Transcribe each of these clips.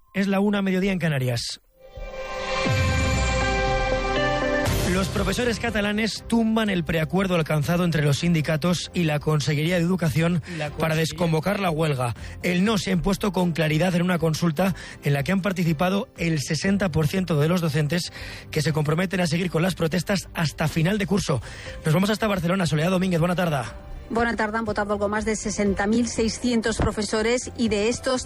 Es la 1:00 en Canarias. Los profesores catalanes tumban el preacuerdo alcanzado entre los sindicatos y la Consellería de Educación para desconvocar la huelga. El no se ha impuesto con claridad en una consulta en la que han participado el 60% de los docentes, que se comprometen a seguir con las protestas hasta final de curso. Nos vamos hasta Barcelona. Soledad Domínguez, buena tarde. Buena tarde. Han votado algo más de 60.600 profesores y de estos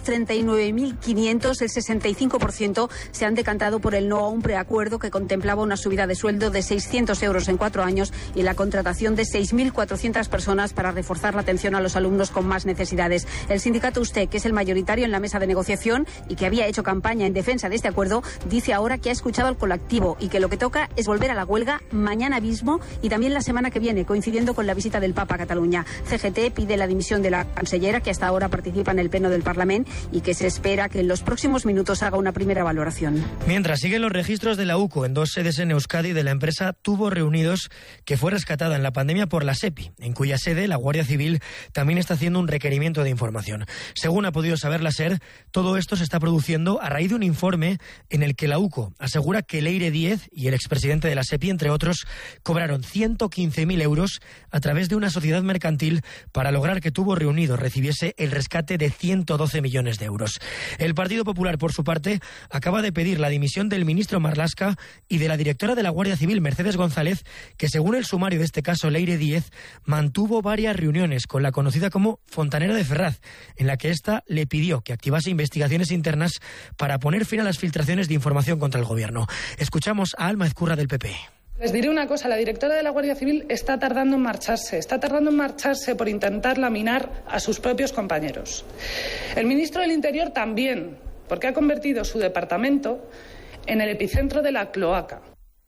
39.500, el 65% se han decantado por el no a un preacuerdo que contemplaba una subida de sueldo de 600 euros en 4 años y la contratación de 6.400 personas para reforzar la atención a los alumnos con más necesidades. El sindicato USTE, que es el mayoritario en la mesa de negociación y que había hecho campaña en defensa de este acuerdo, dice ahora que ha escuchado al colectivo y que lo que toca es volver a la huelga mañana mismo y también la semana que viene, coincidiendo con la visita del Papa a Cataluña. CGT pide la dimisión de la cancellera, que hasta ahora participa en el pleno del Parlamento y que se espera que en los próximos minutos haga una primera valoración. Mientras siguen los registros de la UCO en 2 sedes en Euskadi de la empresa Tubos Reunidos, que fue rescatada en la pandemia por la SEPI, en cuya sede la Guardia Civil también está haciendo un requerimiento de información. Según ha podido saber la SER, todo esto se está produciendo a raíz de un informe en el que la UCO asegura que Leire Díez y el expresidente de la SEPI, entre otros, cobraron 115.000 euros a través de una sociedad mercantil para lograr que Tubos Reunidos recibiese el rescate de 112 millones de euros. El Partido Popular, por su parte, acaba de pedir la dimisión del ministro Marlaska y de la directora de la Guardia Civil, Mercedes González, que según el sumario de este caso, Leire Díez, mantuvo varias reuniones con la conocida como Fontanera de Ferraz, en la que ésta le pidió que activase investigaciones internas para poner fin a las filtraciones de información contra el gobierno. Escuchamos a Alma Ezcurra del PP. Les diré una cosa, la directora de la Guardia Civil está tardando en marcharse por intentar laminar a sus propios compañeros. El ministro del Interior también, porque ha convertido su departamento en el epicentro de la cloaca.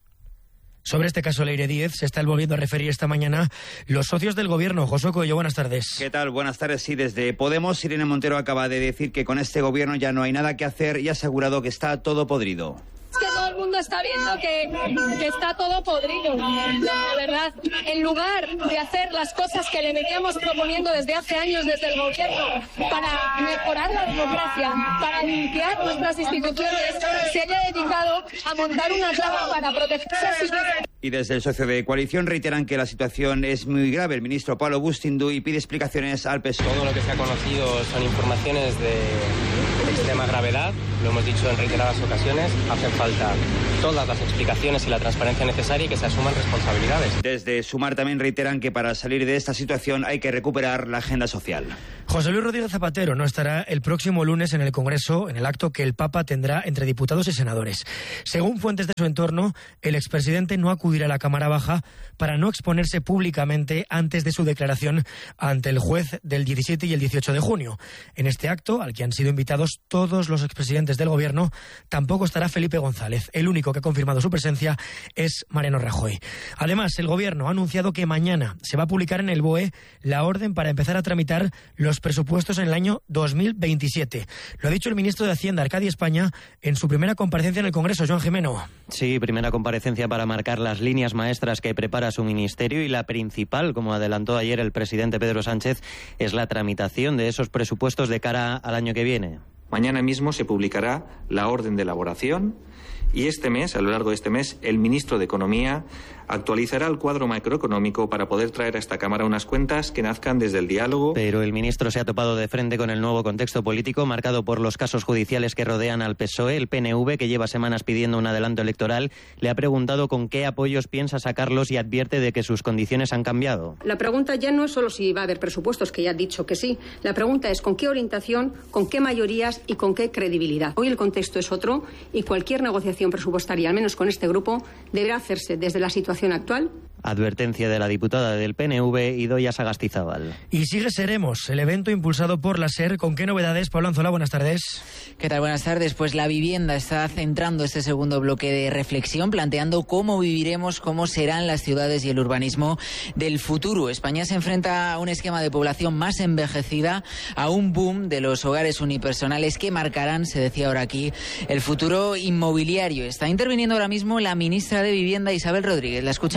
Sobre este caso, Leire Díez, se está volviendo a referir esta mañana los socios del gobierno. Josué Coello, buenas tardes. ¿Qué tal? Buenas tardes. Sí, desde Podemos, Irene Montero acaba de decir que con este gobierno ya no hay nada que hacer y ha asegurado que está todo podrido. Es que todo el mundo está viendo que está todo podrido, la verdad. En lugar de hacer las cosas que le veníamos proponiendo desde hace años desde el gobierno para mejorar la democracia, para limpiar nuestras instituciones, se haya dedicado a montar una trama para protegerse a sí mismo. Y desde el socio de coalición reiteran que la situación es muy grave. El ministro Pablo Bustindu y pide explicaciones al PSOE. Todo lo que se ha conocido son informaciones de extrema gravedad, lo hemos dicho en reiteradas ocasiones, hacen falta todas las explicaciones y la transparencia necesaria y que se asuman responsabilidades. Desde Sumar también reiteran que para salir de esta situación hay que recuperar la agenda social. José Luis Rodríguez Zapatero no estará el próximo lunes en el Congreso, en el acto que el Papa tendrá entre diputados y senadores. Según fuentes de su entorno, el expresidente no acudirá a la Cámara Baja para no exponerse públicamente antes de su declaración ante el juez del 17 y el 18 de junio. En este acto, al que han sido invitados todos los expresidentes del Gobierno, tampoco estará Felipe González. El único que ha confirmado su presencia es Mariano Rajoy. Además, el Gobierno ha anunciado que mañana se va a publicar en el BOE la orden para empezar a tramitar los presupuestos en el año 2027. Lo ha dicho el ministro de Hacienda, Arcadio España, en su primera comparecencia en el Congreso. Joan Jimeno. Sí, primera comparecencia para marcar las líneas maestras que prepara su ministerio y la principal, como adelantó ayer el presidente Pedro Sánchez, es la tramitación de esos presupuestos de cara al año que viene. Mañana mismo se publicará la orden de elaboración y este mes, a lo largo de este mes, el ministro de Economía actualizará el cuadro macroeconómico para poder traer a esta Cámara unas cuentas que nazcan desde el diálogo. Pero el ministro se ha topado de frente con el nuevo contexto político marcado por los casos judiciales que rodean al PSOE. El PNV, que lleva semanas pidiendo un adelanto electoral, le ha preguntado con qué apoyos piensa sacarlos y advierte de que sus condiciones han cambiado. La pregunta ya no es solo si va a haber presupuestos, que ya ha dicho que sí. La pregunta es con qué orientación, con qué mayorías y con qué credibilidad. Hoy el contexto es otro y cualquier negociación presupuestaria, al menos con este grupo, deberá hacerse desde la situación actual. Advertencia de la diputada del PNV, Idoia Sagastizábal. Y sigue Seremos, el evento impulsado por la SER. ¿Con qué novedades? Pablo Anzola, buenas tardes. ¿Qué tal? Buenas tardes. Pues la vivienda está centrando este segundo bloque de reflexión, planteando cómo viviremos, cómo serán las ciudades y el urbanismo del futuro. España se enfrenta a un esquema de población más envejecida, a un boom de los hogares unipersonales que marcarán, se decía ahora aquí, el futuro inmobiliario. Está interviniendo ahora mismo la ministra de Vivienda, Isabel Rodríguez. La escuchamos en directo.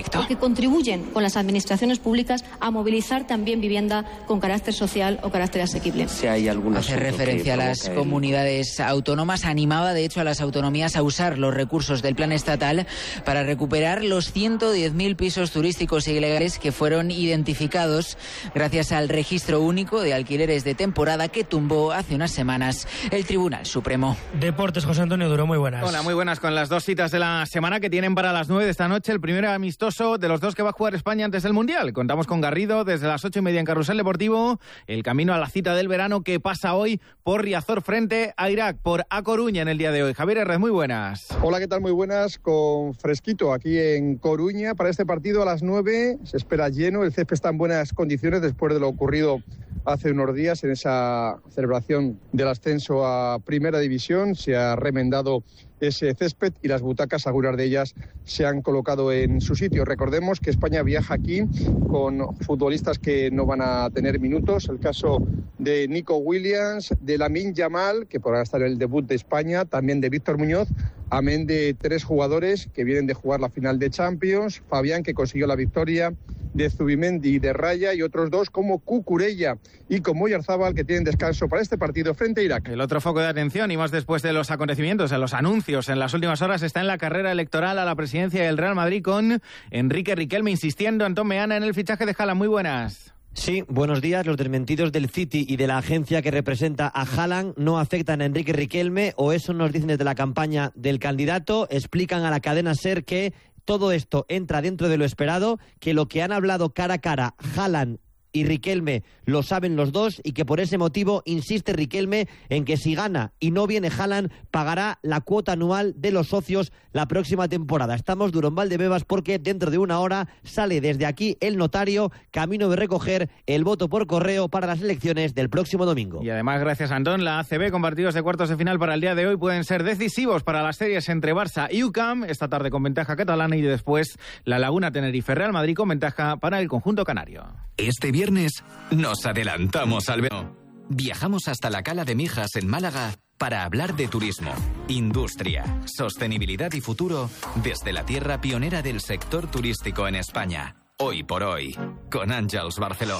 respecto. Que contribuyen con las administraciones públicas a movilizar también vivienda con carácter social o carácter asequible. Si hay alguna Hace referencia a las comunidades autónomas, animaba de hecho a las autonomías a usar los recursos del plan estatal para recuperar los 110.000 pisos turísticos ilegales que fueron identificados gracias al registro único de alquileres de temporada que tumbó hace unas semanas el Tribunal Supremo. Deportes, José Antonio Duro, muy buenas. Hola, muy buenas, con las dos citas de la semana que tienen para las 9 de esta noche, el primer amistoso de los dos que va a jugar España antes del Mundial. Contamos con Garrido desde las 8:30 en Carrusel Deportivo, el camino a la cita del verano que pasa hoy por Riazor frente a Irak, por A Coruña en el día de hoy. Javier Herrez, muy buenas. Hola, ¿qué tal? Muy buenas, con fresquito aquí en Coruña. Para este partido a las 9 se espera lleno, el césped está en buenas condiciones después de lo ocurrido hace unos días en esa celebración del ascenso a Primera División. Se ha remendado ese césped y las butacas, algunas de ellas, se han colocado en su sitio. Recordemos que España viaja aquí con futbolistas que no van a tener minutos. El caso de Nico Williams, de Lamine Yamal, que podrá estar en el debut de España, también de Víctor Muñoz, amén de 3 jugadores que vienen de jugar la final de Champions, Fabián, que consiguió la victoria, de Zubimendi y de Raya, y otros 2 como Cucurella y como Oyarzábal, que tienen descanso para este partido frente a Irak. El otro foco de atención, y más después de los acontecimientos, en los anuncios en las últimas horas, está en la carrera electoral a la presidencia del Real Madrid con Enrique Riquelme insistiendo, Antón Meana, en el fichaje de Haaland. Muy buenas. Sí, buenos días. Los desmentidos del City y de la agencia que representa a Haaland no afectan a Enrique Riquelme, o eso nos dicen desde la campaña del candidato. Explican a la cadena SER que todo esto entra dentro de lo esperado, que lo que han hablado cara a cara Haaland y Riquelme lo saben los dos, y que por ese motivo insiste Riquelme en que si gana y no viene Haaland, pagará la cuota anual de los socios la próxima temporada. Estamos duro en Valdebebas porque dentro de una hora sale desde aquí el notario, camino de recoger el voto por correo para las elecciones del próximo domingo. Y además, gracias Antón, la ACB con partidos de cuartos de final para el día de hoy pueden ser decisivos para las series entre Barça y UCAM, esta tarde con ventaja catalana, y después La Laguna, Tenerife, Real Madrid con ventaja para el conjunto canario. Este viernes nos adelantamos al verano. Viajamos hasta la Cala de Mijas en Málaga para hablar de turismo, industria, sostenibilidad y futuro desde la tierra pionera del sector turístico en España. Hoy por hoy, con Àngels Barceló.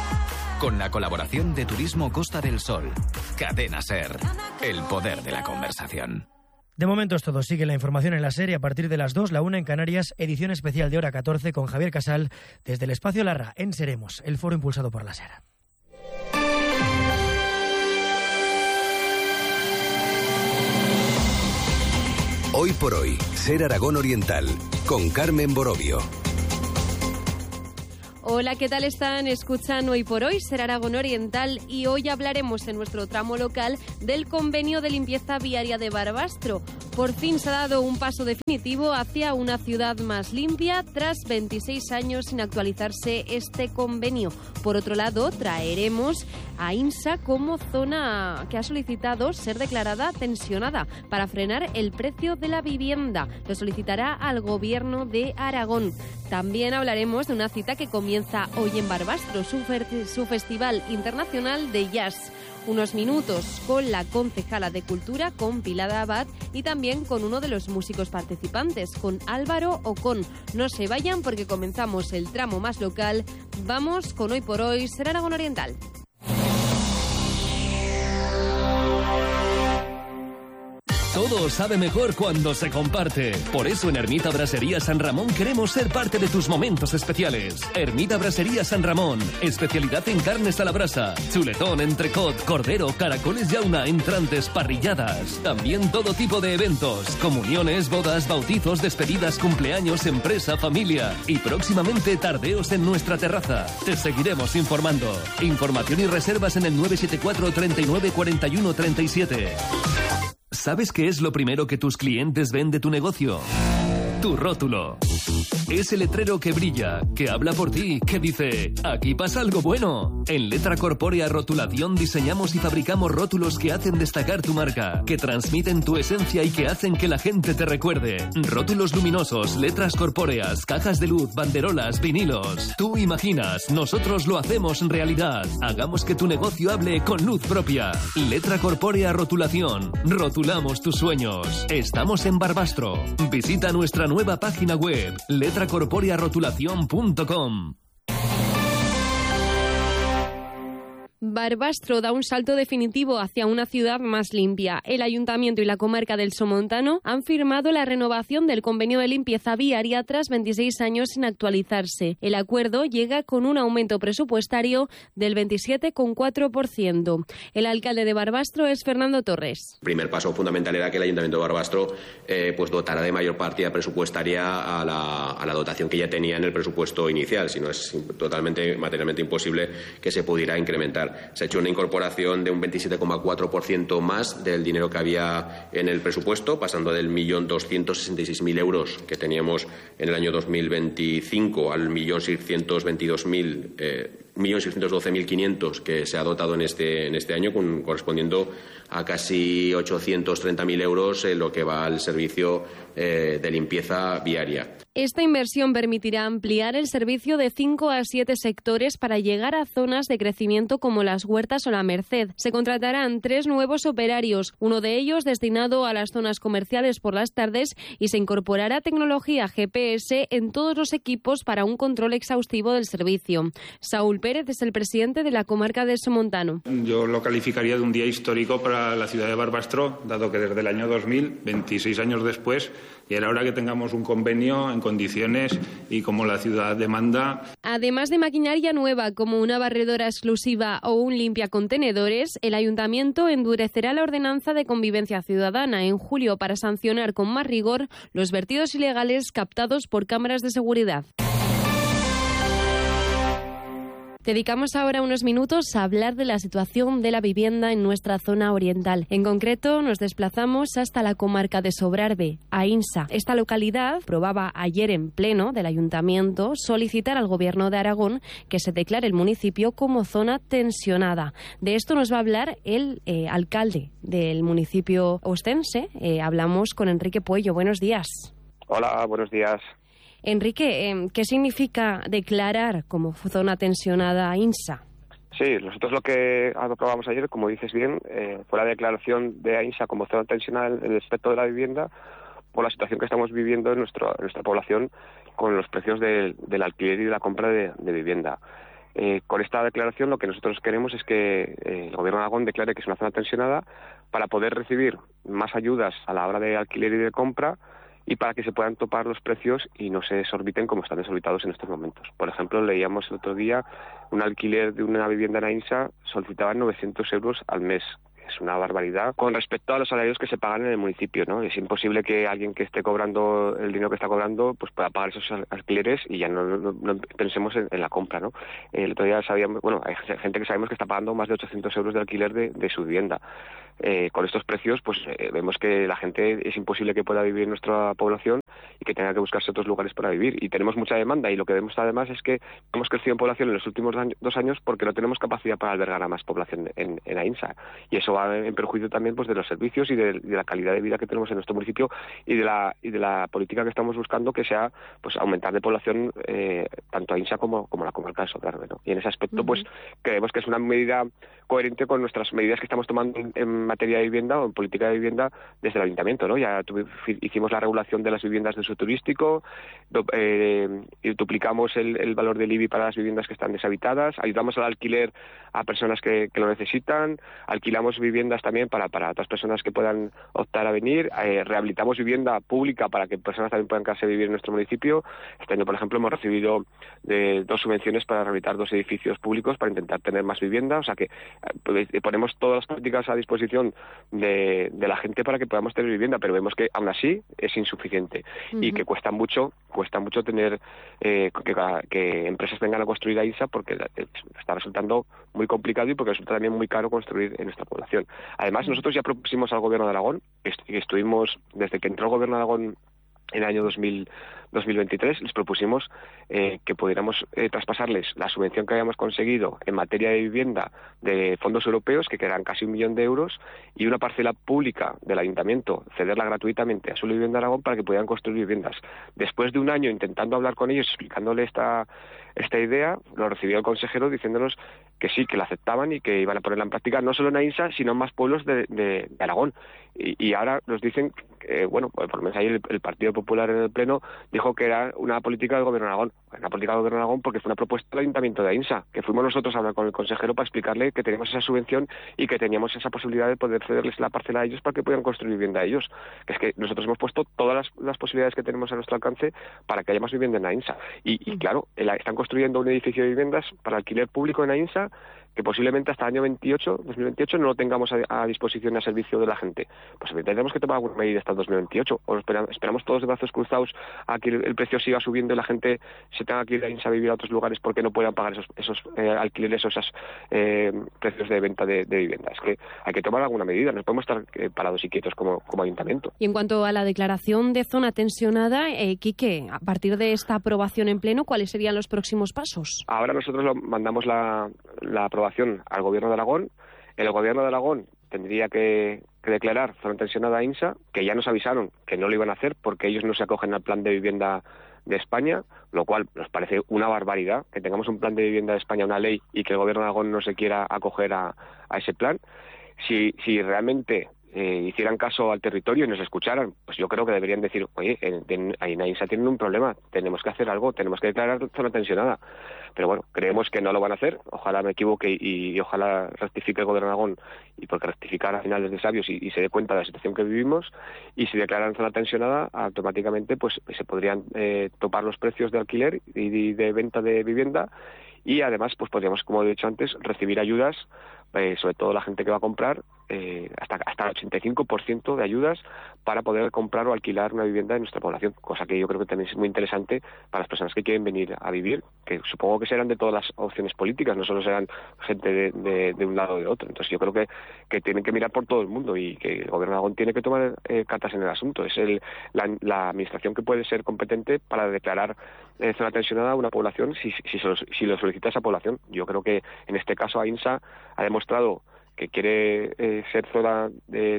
Con la colaboración de Turismo Costa del Sol, Cadena SER, el poder de la conversación. De momento es todo. Sigue la información en la serie a partir de las 2, la 1 en Canarias, edición especial de hora 14 con Javier Casal desde el Espacio Larra en Seremos, el foro impulsado por la SER. Hoy por hoy, SER Aragón Oriental, con Carmen Borovio. Hola, ¿qué tal están? Escuchan Hoy por Hoy, SER Aragón Oriental, y hoy hablaremos en nuestro tramo local del convenio de limpieza viaria de Barbastro. Por fin se ha dado un paso definitivo hacia una ciudad más limpia tras 26 años sin actualizarse este convenio. Por otro lado, traeremos a INSA como zona que ha solicitado ser declarada tensionada para frenar el precio de la vivienda. Lo solicitará al Gobierno de Aragón. También hablaremos de una cita que comienza hoy en Barbastro, su Festival Internacional de Jazz. Unos minutos con la concejala de Cultura, con Pilar Abad, y también con uno de los músicos participantes, con Álvaro Ocón. No se vayan porque comenzamos el tramo más local. Vamos con Hoy por Hoy, SER Aragón Oriental. Todo sabe mejor cuando se comparte. Por eso en Ermita Brasería San Ramón queremos ser parte de tus momentos especiales. Ermita Brasería San Ramón, especialidad en carnes a la brasa, chuletón, entrecot, cordero, caracoles yauna, entrantes, parrilladas. También todo tipo de eventos, comuniones, bodas, bautizos, despedidas, cumpleaños, empresa, familia. Y próximamente tardeos en nuestra terraza. Te seguiremos informando. Información y reservas en el 974 39 41 37. ¿Sabes qué es lo primero que tus clientes ven de tu negocio? Tu rótulo. Ese letrero que brilla, que habla por ti, que dice, aquí pasa algo bueno. En Letra Corpórea Rotulación diseñamos y fabricamos rótulos que hacen destacar tu marca, que transmiten tu esencia y que hacen que la gente te recuerde. Rótulos luminosos, letras corpóreas, cajas de luz, banderolas, vinilos. Tú imaginas, nosotros lo hacemos realidad. Hagamos que tu negocio hable con luz propia. Letra Corpórea Rotulación. Rotulamos tus sueños. Estamos en Barbastro. Visita nuestra nuestra nueva página web, letracorporearotulacion.com. Barbastro da un salto definitivo hacia una ciudad más limpia. El Ayuntamiento y la comarca del Somontano han firmado la renovación del convenio de limpieza viaria tras 26 años sin actualizarse. El acuerdo llega con un aumento presupuestario del 27,4%. El alcalde de Barbastro es Fernando Torres. El primer paso fundamental era que el Ayuntamiento de Barbastro pues dotara de mayor partida presupuestaria a la dotación que ya tenía en el presupuesto inicial, si no es totalmente materialmente imposible que se pudiera incrementar. Se ha hecho una incorporación de un 27,4% más del dinero que había en el presupuesto, pasando del 1.266.000 euros que teníamos en el año 2025 al 1.612.500 que se ha dotado en este año, correspondiendo a casi 830.000 euros en lo que va al servicio de limpieza viaria. Esta inversión permitirá ampliar el servicio de 5 a 7 sectores para llegar a zonas de crecimiento como las Huertas o la Merced. Se contratarán 3 nuevos operarios, uno de ellos destinado a las zonas comerciales por las tardes, y se incorporará tecnología GPS en todos los equipos para un control exhaustivo del servicio. Saúl Pérez es el presidente de la comarca del Somontano. Yo lo calificaría de un día histórico para la ciudad de Barbastro, dado que desde el año 2000, 26 años después, y era hora que tengamos un convenio en condiciones y como la ciudad demanda. Además de maquinaria nueva como una barredora exclusiva o un limpiacontenedores, el Ayuntamiento endurecerá la ordenanza de convivencia ciudadana en julio para sancionar con más rigor los vertidos ilegales captados por cámaras de seguridad. Dedicamos ahora unos minutos a hablar de la situación de la vivienda en nuestra zona oriental. En concreto, nos desplazamos hasta la comarca de Sobrarbe, Aínsa. Esta localidad aprobaba ayer en pleno del Ayuntamiento solicitar al Gobierno de Aragón que se declare el municipio como zona tensionada. De esto nos va a hablar el alcalde del municipio ostense. Hablamos con Enrique Puello. Buenos días. Hola, buenos días. Enrique, ¿qué significa declarar como zona tensionada Aínsa? Sí, nosotros lo que aprobamos ayer, como dices bien, fue la declaración de Aínsa como zona tensionada en el aspecto de la vivienda por la situación que estamos viviendo en nuestra población con los precios del alquiler y de la compra de vivienda. Con esta declaración lo que nosotros queremos es que el Gobierno de Aragón declare que es una zona tensionada para poder recibir más ayudas a la hora de alquiler y de compra, y para que se puedan topar los precios y no se desorbiten como están desorbitados en estos momentos. Por ejemplo, leíamos el otro día un alquiler de una vivienda en Aínsa solicitaban 900 euros al mes. Es una barbaridad con respecto a los salarios que se pagan en el municipio, ¿no? Es imposible que alguien que esté cobrando el dinero que está cobrando pues pueda pagar esos alquileres y ya no pensemos en la compra, ¿no? El otro día sabíamos, hay gente que sabemos que está pagando más de 800 euros de alquiler de su vivienda. Con estos precios, pues vemos que la gente es imposible que pueda vivir en nuestra población y que tenga que buscarse otros lugares para vivir. Y tenemos mucha demanda, y lo que vemos además es que hemos crecido en población en los últimos 2 años porque no tenemos capacidad para albergar a más población en Aínsa. Y eso va en perjuicio también pues de los servicios y de la calidad de vida que tenemos en nuestro municipio y de la política que estamos buscando, que sea pues aumentar de población tanto Aínsa como la comarca de Sobrarbe, ¿no? Y en ese aspecto pues creemos que es una medida coherente con nuestras medidas que estamos tomando en materia de vivienda o en política de vivienda desde el Ayuntamiento, ¿no? Ya hicimos la regulación de las viviendas de uso turístico, y duplicamos el valor del IBI para las viviendas que están deshabitadas, ayudamos al alquiler a personas que lo necesitan, alquilamos viviendas también para otras personas que puedan optar a venir, rehabilitamos vivienda pública para que personas también puedan quedarse a vivir en nuestro municipio. Este año, por ejemplo, hemos recibido 2 subvenciones para rehabilitar 2 edificios públicos para intentar tener más vivienda, o sea que ponemos todas las políticas a disposición de la gente para que podamos tener vivienda, pero vemos que aún así es insuficiente y que cuesta mucho tener que empresas vengan a construir Aínsa porque está resultando muy complicado y porque resulta también muy caro construir en nuestra población. Además, nosotros ya propusimos al Gobierno de Aragón, que estuvimos desde que entró el Gobierno de Aragón en el año 2023, les propusimos que pudiéramos traspasarles la subvención que habíamos conseguido en materia de vivienda de fondos europeos, que quedan casi 1 millón de euros, y una parcela pública del Ayuntamiento, cederla gratuitamente a Suelo y Vivienda Aragón para que pudieran construir viviendas. Después de 1 año intentando hablar con ellos, explicándole esta idea, lo recibió el consejero diciéndonos que sí, que la aceptaban y que iban a ponerla en práctica no solo en Aínsa, sino en más pueblos de Aragón. Y ahora nos dicen bueno, por lo menos ahí el Partido Popular en el Pleno dijo que era una política del Gobierno de Aragón. Una política del Gobierno de Aragón porque fue una propuesta del Ayuntamiento de Aínsa, que fuimos nosotros a hablar con el consejero para explicarle que teníamos esa subvención y que teníamos esa posibilidad de poder cederles la parcela a ellos para que pudieran construir vivienda a ellos. Que es que nosotros hemos puesto todas las posibilidades que tenemos a nuestro alcance para que haya más vivienda en Aínsa. Y claro, están construyendo un edificio de viviendas para alquiler público en Aínsa que posiblemente hasta el año 2028 no lo tengamos a disposición y a servicio de la gente. Pues tendremos que tomar alguna medida hasta el 2028. O esperamos todos de brazos cruzados a que el precio siga subiendo y la gente se tenga que ir a vivir a otros lugares porque no puedan pagar esos alquileres o esos precios de venta de vivienda. Es que hay que tomar alguna medida. No podemos estar parados y quietos como ayuntamiento. Y en cuanto a la declaración de zona tensionada, Quique, a partir de esta aprobación en pleno, ¿cuáles serían los próximos pasos? Ahora nosotros mandamos la aprobación al Gobierno de Aragón. El Gobierno de Aragón tendría que declarar zona tensionada a Aínsa, que ya nos avisaron que no lo iban a hacer porque ellos no se acogen al plan de vivienda de España, lo cual nos parece una barbaridad que tengamos un plan de vivienda de España, una ley, y que el Gobierno de Aragón no se quiera acoger a ese plan. Si realmente hicieran caso al territorio y nos escucharan, pues yo creo que deberían decir, oye, en Aínsa tienen un problema, tenemos que hacer algo, tenemos que declarar zona tensionada. Pero bueno, creemos que no lo van a hacer, ojalá me equivoque y ojalá rectifique el Gobierno de Aragón, y porque rectificar al final es de sabios y se dé cuenta de la situación que vivimos, y si declaran zona tensionada, automáticamente pues se podrían topar los precios de alquiler y de venta de vivienda, y además pues podríamos, como he dicho antes, recibir ayudas, sobre todo la gente que va a comprar, hasta el 85% de ayudas para poder comprar o alquilar una vivienda en nuestra población, cosa que yo creo que también es muy interesante para las personas que quieren venir a vivir, que supongo que serán de todas las opciones políticas, no solo serán gente de un lado o de otro. Entonces yo creo que tienen que mirar por todo el mundo y que el Gobierno de Aragón tiene que tomar cartas en el asunto. Es la administración que puede ser competente para declarar zona tensionada a una población si lo solicita esa población. Yo creo que en este caso Aínsa ha demostrado que quiere ser zona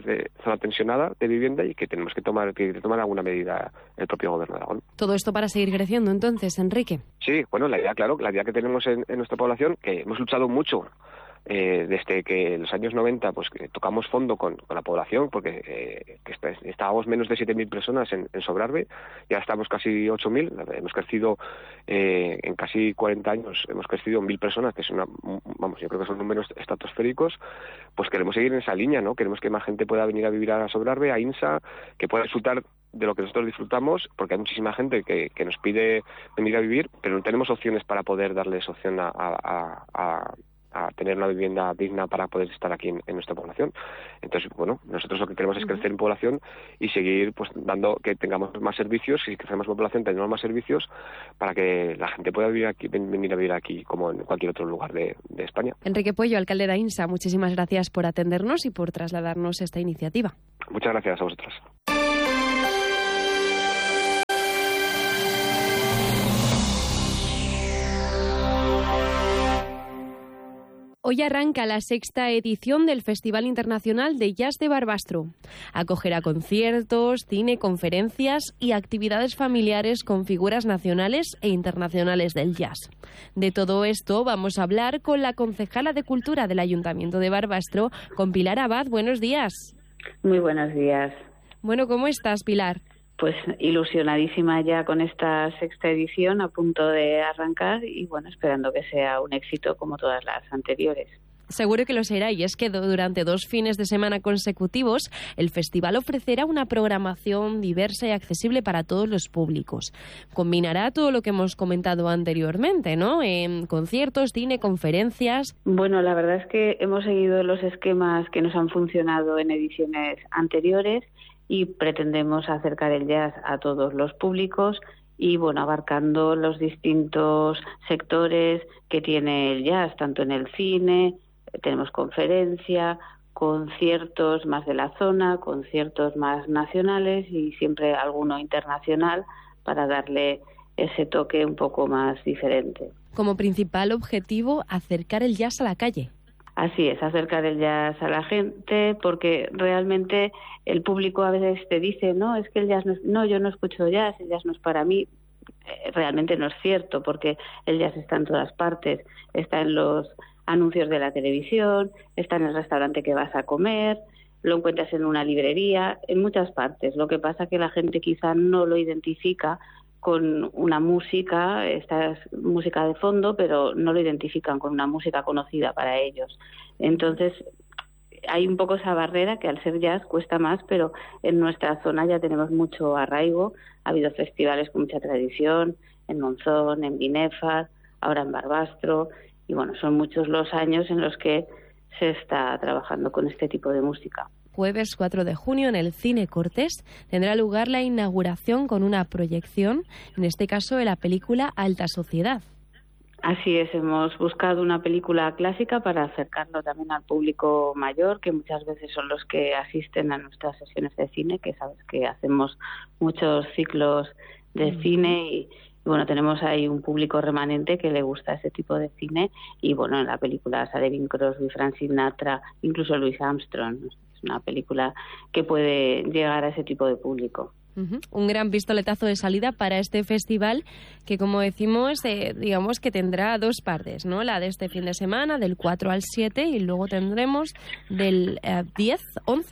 tensionada de vivienda y que tenemos que tomar alguna medida el propio Gobierno de Aragón. Todo esto para seguir creciendo, entonces, Enrique. Sí, bueno, la idea que tenemos en nuestra población, que hemos luchado mucho desde que en los años 90 pues que tocamos fondo con la población, porque estábamos menos de 7.000 personas en Sobrarbe, ya estamos casi 8.000, hemos crecido en casi 40 años, hemos crecido 1.000 personas, que es yo creo que son números estratosféricos. Pues queremos seguir en esa línea, ¿no? Queremos que más gente pueda venir a vivir a Sobrarbe, a Aínsa, que pueda disfrutar de lo que nosotros disfrutamos, porque hay muchísima gente que nos pide venir a vivir, pero no tenemos opciones para poder darles opción a tener una vivienda digna para poder estar aquí en nuestra población. Entonces, bueno, nosotros lo que queremos es crecer en población y seguir pues dando que tengamos más servicios, y si crecemos en población tengamos más servicios para que la gente pueda venir a vivir aquí como en cualquier otro lugar de España. Enrique Puello, alcalde de Aínsa, muchísimas gracias por atendernos y por trasladarnos esta iniciativa. Muchas gracias a vosotros. Hoy arranca la 6ª edición del Festival Internacional de Jazz de Barbastro. Acogerá conciertos, cine, conferencias y actividades familiares con figuras nacionales e internacionales del jazz. De todo esto vamos a hablar con la concejala de Cultura del Ayuntamiento de Barbastro, con Pilar Abad. Buenos días. Muy buenos días. Bueno, ¿cómo estás, Pilar? Pues ilusionadísima ya con esta 6ª edición, a punto de arrancar y bueno, esperando que sea un éxito como todas las anteriores. Seguro que lo será, y es que durante 2 fines de semana consecutivos el festival ofrecerá una programación diversa y accesible para todos los públicos. Combinará todo lo que hemos comentado anteriormente, ¿no? Conciertos, cine, conferencias. Bueno, la verdad es que hemos seguido los esquemas que nos han funcionado en ediciones anteriores y pretendemos acercar el jazz a todos los públicos y, bueno, abarcando los distintos sectores que tiene el jazz, tanto en el cine, tenemos conferencia, conciertos más de la zona, conciertos más nacionales y siempre alguno internacional para darle ese toque un poco más diferente. Como principal objetivo, acercar el jazz a la calle. Así es, acercar el jazz a la gente, porque realmente el público a veces te dice, no, es que el jazz no, yo no escucho jazz, el jazz no es para mí. Realmente no es cierto, porque el jazz está en todas partes, está en los anuncios de la televisión, está en el restaurante que vas a comer, lo encuentras en una librería, en muchas partes. Lo que pasa que la gente quizá no lo identifica con una música, esta es música de fondo, pero no lo identifican con una música conocida para ellos. Entonces, hay un poco esa barrera que al ser jazz cuesta más, pero en nuestra zona ya tenemos mucho arraigo. Ha habido festivales con mucha tradición, en Monzón, en Binefar, ahora en Barbastro, y bueno, son muchos los años en los que se está trabajando con este tipo de música. Jueves 4 de junio en el Cine Cortés tendrá lugar la inauguración con una proyección, en este caso de la película Alta Sociedad. Así es, hemos buscado una película clásica para acercarlo también al público mayor, que muchas veces son los que asisten a nuestras sesiones de cine, que sabes que hacemos muchos ciclos de cine y bueno, tenemos ahí un público remanente que le gusta ese tipo de cine y bueno, en la película sale Bing Crosby, Frank Sinatra, incluso Louis Armstrong. Es una película que puede llegar a ese tipo de público. Un gran pistoletazo de salida para este festival que, como decimos, digamos que tendrá dos partes, ¿no? La de este fin de semana, del 4 al 7, y luego tendremos del 11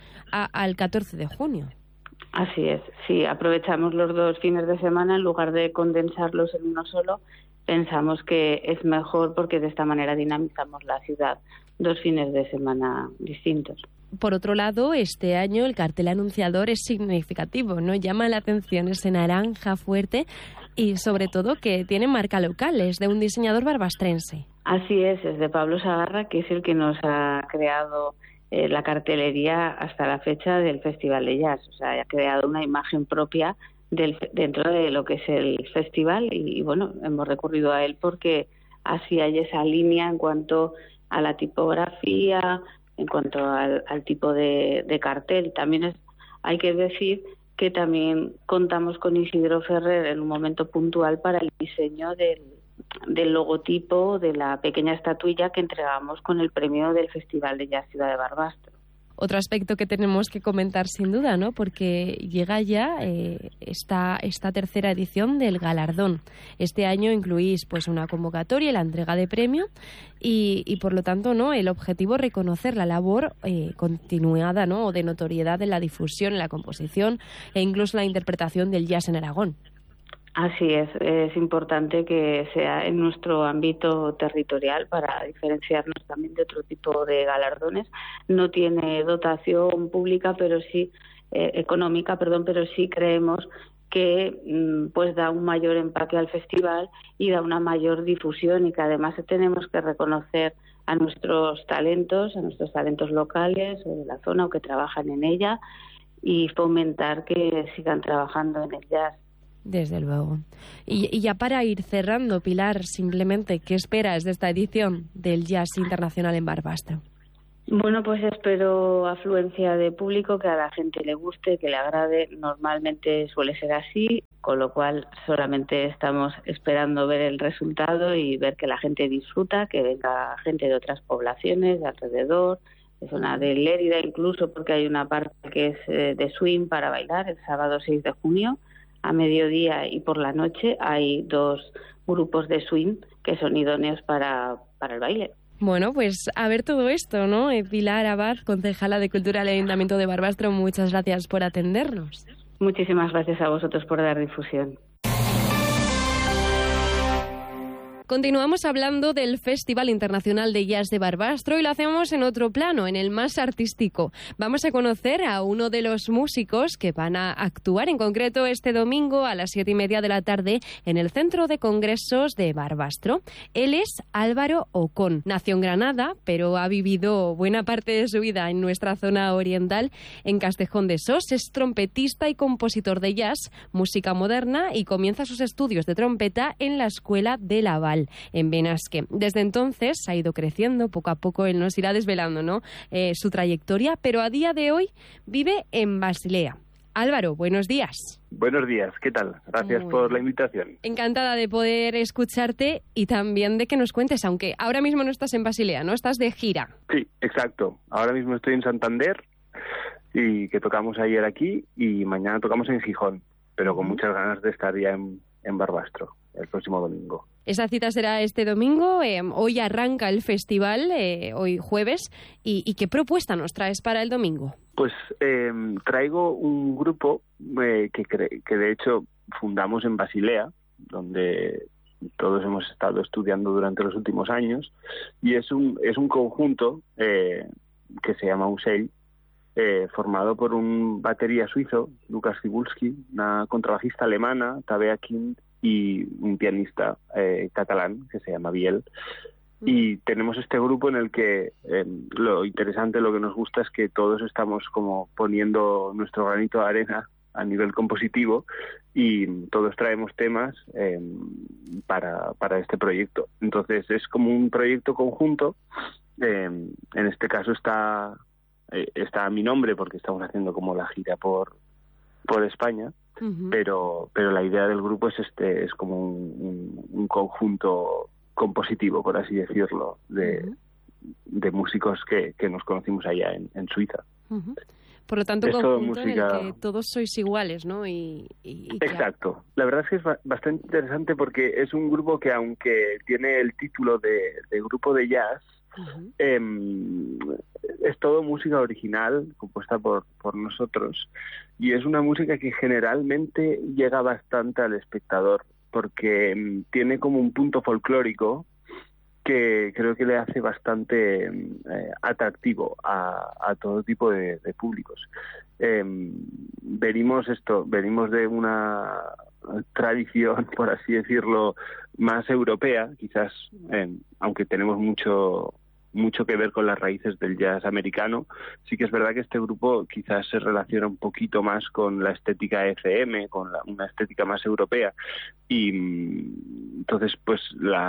al 14 de junio. Así es, sí, aprovechamos los dos fines de semana en lugar de condensarlos en uno solo. Pensamos que es mejor porque de esta manera dinamizamos la ciudad, dos fines de semana distintos. Por otro lado, este año el cartel anunciador es significativo, ¿no? Llama la atención ese naranja fuerte y sobre todo que tiene marca local, es de un diseñador barbastrense. Así es de Pablo Sagarra, que es el que nos ha creado la cartelería hasta la fecha del Festival de Jazz. O sea, ha creado una imagen propia dentro de lo que es el festival y bueno, hemos recurrido a él porque así hay esa línea en cuanto a la tipografía, en cuanto al tipo de cartel. También hay que decir que también contamos con Isidro Ferrer en un momento puntual para el diseño del logotipo de la pequeña estatuilla que entregamos con el premio del Festival de Jazz Ciudad de Barbastro. Otro aspecto que tenemos que comentar sin duda, ¿no? Porque llega ya esta tercera edición del galardón. Este año incluís pues una convocatoria y la entrega de premio y por lo tanto, ¿no? El objetivo es reconocer la labor continuada, ¿no? O de notoriedad en la difusión, en la composición e incluso la interpretación del jazz en Aragón. Así es importante que sea en nuestro ámbito territorial para diferenciarnos también de otro tipo de galardones. No tiene dotación pública, pero sí económica, pero sí creemos que pues da un mayor empaque al festival y da una mayor difusión y que además tenemos que reconocer a nuestros talentos locales o de la zona o que trabajan en ella y fomentar que sigan trabajando en el jazz. Desde luego. Y ya para ir cerrando, Pilar, simplemente, ¿qué esperas de esta edición del Jazz Internacional en Barbastro? Bueno, pues espero afluencia de público, que a la gente le guste, que le agrade. Normalmente suele ser así, con lo cual solamente estamos esperando ver el resultado y ver que la gente disfruta, que venga gente de otras poblaciones de alrededor, de zona de Lérida incluso, porque hay una parte que es de swing para bailar el sábado 6 de junio. A mediodía y por la noche hay dos grupos de swing que son idóneos para el baile. Bueno, pues a ver todo esto, ¿no? Pilar Abad, concejala de Cultura del Ayuntamiento de Barbastro, muchas gracias por atendernos. Muchísimas gracias a vosotros por dar difusión. Continuamos hablando del Festival Internacional de Jazz de Barbastro y lo hacemos en otro plano, en el más artístico. Vamos a conocer a uno de los músicos que van a actuar en concreto este domingo a las 7:30 de la tarde en el Centro de Congresos de Barbastro. Él es Álvaro Ocón. Nació en Granada, pero ha vivido buena parte de su vida en nuestra zona oriental, en Castejón de Sos. Es trompetista y compositor de jazz, música moderna y comienza sus estudios de trompeta en la Escuela de Laval, en Benasque. Desde entonces ha ido creciendo, poco a poco él nos irá desvelando, ¿no? Su trayectoria, pero a día de hoy vive en Basilea. Álvaro, buenos días. Buenos días, ¿qué tal? Gracias por la invitación. Encantada de poder escucharte y también de que nos cuentes, aunque ahora mismo no estás en Basilea, ¿no? Estás de gira. Sí, exacto. Ahora mismo estoy en Santander y que tocamos ayer aquí y mañana tocamos en Gijón, pero con muchas ganas de estar ya en Barbastro el próximo domingo. Esa cita será este domingo. Hoy arranca el festival, hoy jueves. ¿Y qué propuesta nos traes para el domingo? Pues traigo un grupo que de hecho fundamos en Basilea, donde todos hemos estado estudiando durante los últimos años, y es un conjunto que se llama Usell, formado por un batería suizo, Lukas Cibulski, una contrabajista alemana, Tabea Kind, y un pianista catalán que se llama Biel. Y tenemos este grupo en el que lo interesante, lo que nos gusta es que todos estamos como poniendo nuestro granito de arena a nivel compositivo, y todos traemos temas para este proyecto. Entonces es como un proyecto conjunto. En este caso está a mi nombre porque estamos haciendo como la gira por España. Uh-huh. Pero la idea del grupo es como un conjunto compositivo, por así decirlo, de músicos que nos conocimos allá en Suiza. Uh-huh. Por lo tanto, conjunto música... en el que todos sois iguales, ¿no? Exacto. La verdad es que es bastante interesante porque es un grupo que, aunque tiene el título de grupo de jazz, uh-huh, es todo música original compuesta por nosotros, y es una música que generalmente llega bastante al espectador porque tiene como un punto folclórico que creo que le hace bastante atractivo a todo tipo de públicos. Venimos de una tradición, por así decirlo, más europea, quizás, aunque tenemos mucho que ver con las raíces del jazz americano. Sí que es verdad que este grupo quizás se relaciona un poquito más con la estética ECM, con una estética más europea, y entonces pues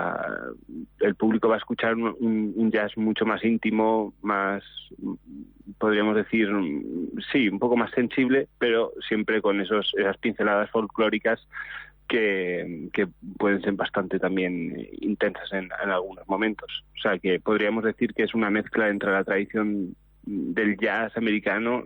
el público va a escuchar un jazz mucho más íntimo, más, podríamos decir, sí, un poco más sensible, pero siempre con esas pinceladas folclóricas que pueden ser bastante también intensas en algunos momentos. O sea, que podríamos decir que es una mezcla entre la tradición del jazz americano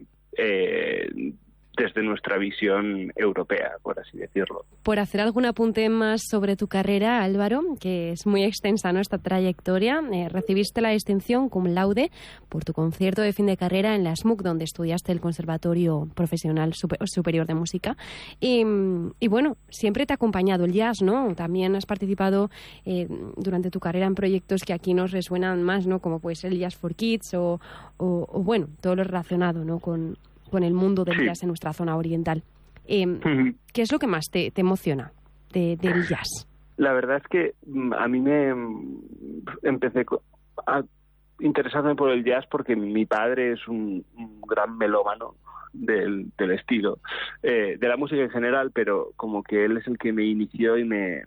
desde nuestra visión europea, por así decirlo. Por hacer algún apunte más sobre tu carrera, Álvaro, que es muy extensa, ¿no?, esta trayectoria, recibiste la distinción cum laude por tu concierto de fin de carrera en la SMUC, donde estudiaste el Conservatorio Profesional Superior de Música. Y bueno, siempre te ha acompañado el jazz, ¿no? También has participado durante tu carrera en proyectos que aquí nos resuenan más, ¿no?, como puede ser el Jazz for Kids o bueno, todo lo relacionado, ¿no?, con el mundo del jazz en nuestra zona oriental. ¿Qué es lo que más te emociona del jazz? La verdad es que a mí me empecé a interesarme por el jazz porque mi padre es un gran melómano del estilo, de la música en general, pero como que él es el que me inició y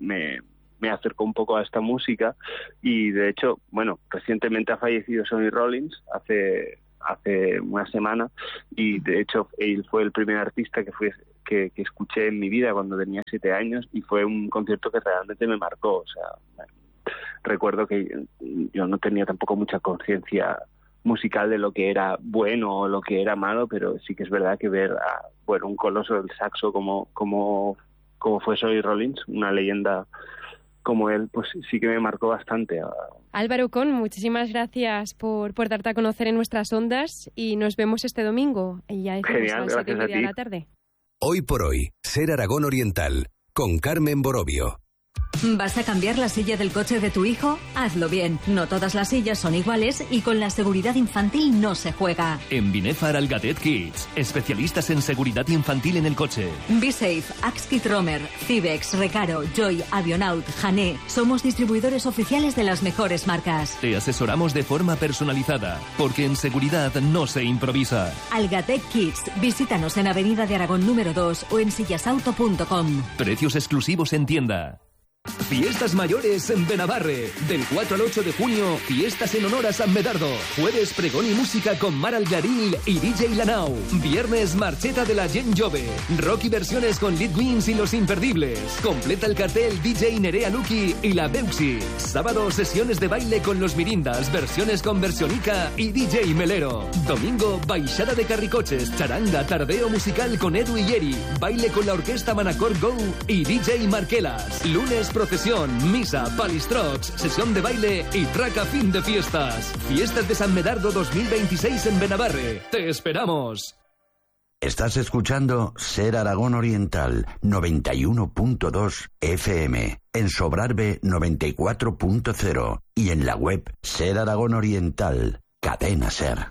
me acercó un poco a esta música. Y de hecho, bueno, recientemente ha fallecido Sonny Rollins hace una semana, y de hecho él fue el primer artista que escuché en mi vida cuando tenía 7 años, y fue un concierto que realmente me marcó. O sea, recuerdo que yo no tenía tampoco mucha conciencia musical de lo que era bueno o lo que era malo, pero sí que es verdad que ver a un coloso del saxo como fue Sonny Rollins, una leyenda como él, pues sí que me marcó bastante. Álvaro Con, muchísimas gracias por darte a conocer en nuestras ondas, y nos vemos este domingo. Y ya genial, gracias a ti. 7:30 de la tarde. Hoy por hoy, Ser Aragón Oriental, con Carmen Borovio. ¿Vas a cambiar la silla del coche de tu hijo? Hazlo bien. No todas las sillas son iguales y con la seguridad infantil no se juega. En Binefar Algatet Kids, especialistas en seguridad infantil en el coche. BeSafe, Axkit Romer, Cibex, Recaro, Joy, Avionaut, Jané. Somos distribuidores oficiales de las mejores marcas. Te asesoramos de forma personalizada, porque en seguridad no se improvisa. Algatet Kids. Visítanos en Avenida de Aragón número 2 o en sillasauto.com. Precios exclusivos en tienda. Fiestas mayores en Benabarre. Del 4 al 8 de junio, fiestas en honor a San Medardo. Jueves, pregón y música con Mar Algaril y DJ Lanao. Viernes, marcheta de la Gen Jove. Rock y versiones con Lead Wins y Los Imperdibles. Completa el cartel DJ Nerea Luki y la Beuxi. Sábado, sesiones de baile con Los Mirindas, versiones con Versionica y DJ Melero. Domingo, baixada de carricoches, charanga, tardeo musical con Edu y Yeri. Baile con la orquesta Manacor Go y DJ Marquelas. Lunes, procesión procesión, misa, palistrocs, sesión de baile y traca fin de fiestas. Fiestas de San Medardo 2026 en Benabarre. ¡Te esperamos! Estás escuchando Ser Aragón Oriental 91.2 FM, en Sobrarbe 94.0 y en la web Ser Aragón Oriental, Cadena Ser.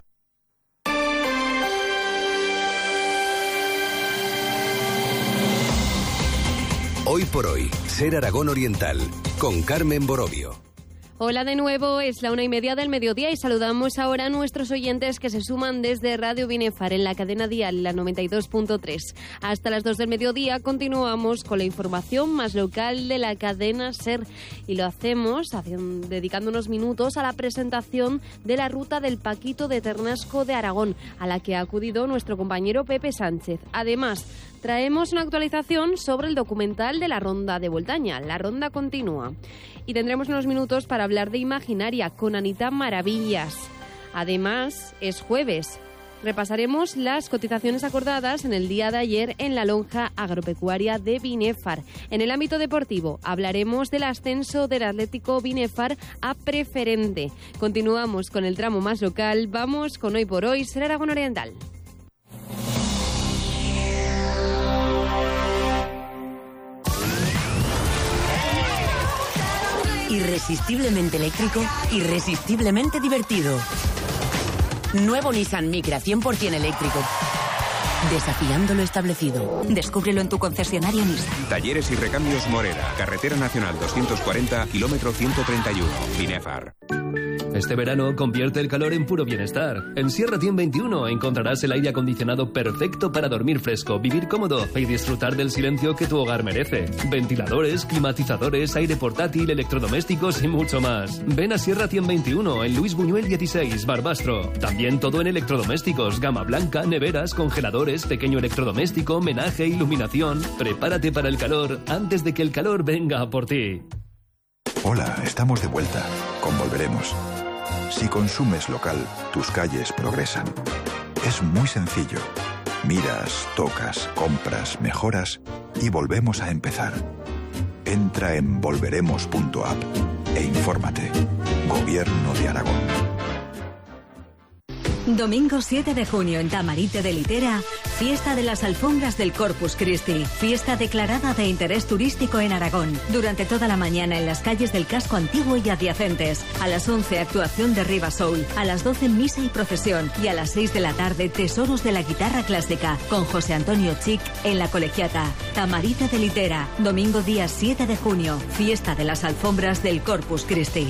Hoy por hoy, Ser Aragón Oriental, con Carmen Borovio. Hola de nuevo, es la 1:30 del mediodía y saludamos ahora a nuestros oyentes que se suman desde Radio Binefar en la cadena dial, la 92.3. Hasta las 2 del mediodía continuamos con la información más local de la cadena SER y lo hacemos dedicando unos minutos a la presentación de la ruta del Paquito de Ternasco de Aragón, a la que ha acudido nuestro compañero Pepe Sánchez. Además, traemos una actualización sobre el documental de la Ronda de Voltaña. La ronda continúa. Y tendremos unos minutos para hablar de Imaginaria con Anita Maravillas. Además, es jueves. Repasaremos las cotizaciones acordadas en el día de ayer en la lonja agropecuaria de Binefar. En el ámbito deportivo hablaremos del ascenso del Atlético Binefar a preferente. Continuamos con el tramo más local. Vamos con Hoy por Hoy, Ser Aragón Oriental. Irresistiblemente eléctrico, irresistiblemente divertido. Nuevo Nissan Micra 100% eléctrico. Desafiando lo establecido. Descúbrelo en tu concesionario Nissan. Talleres y recambios Morera. Carretera Nacional 240, kilómetro 131. Binefar. Este verano convierte el calor en puro bienestar. En Sierra 121 encontrarás el aire acondicionado perfecto para dormir fresco, vivir cómodo y disfrutar del silencio que tu hogar merece. Ventiladores, climatizadores, aire portátil, electrodomésticos y mucho más. Ven a Sierra 121 en Luis Buñuel 16, Barbastro. También todo en electrodomésticos, gama blanca, neveras, congeladores, pequeño electrodoméstico, menaje, iluminación. Prepárate para el calor antes de que el calor venga por ti. Hola, estamos de vuelta. Con Volveremos. Si consumes local, tus calles progresan. Es muy sencillo. Miras, tocas, compras, mejoras y volvemos a empezar. Entra en volveremos.app e infórmate. Gobierno de Aragón. Domingo 7 de junio en Tamarite de Litera, fiesta de las alfombras del Corpus Christi, fiesta declarada de interés turístico en Aragón. Durante toda la mañana en las calles del casco antiguo y adyacentes. A las 11 actuación de Riva Soul, a las 12 misa y procesión y a las 6 de la tarde tesoros de la guitarra clásica con José Antonio Chic en la Colegiata. Tamarite de Litera, domingo día 7 de junio, fiesta de las alfombras del Corpus Christi.